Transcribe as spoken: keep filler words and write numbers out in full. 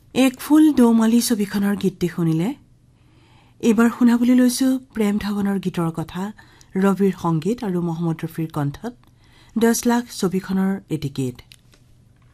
এক ফুল দৌমালি ছবিখনৰ গীতটি শুনিলে। এইবাৰ শুনাবলৈ লৈছো প্ৰেম ধাৱনৰ গীতৰ কথা ৰবিৰ সংগীত আৰু মহম্মদ ৰফিৰ কণ্ঠত। দহ লাখ ছবিখনৰ এটি গীত।